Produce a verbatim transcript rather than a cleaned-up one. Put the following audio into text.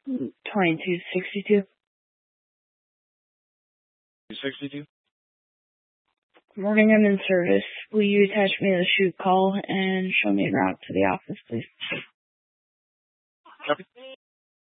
twenty-two sixty-two. sixty-two? Good morning, I'm in service. Will you attach me to the shoot call and show me a route to the office, please? Copy.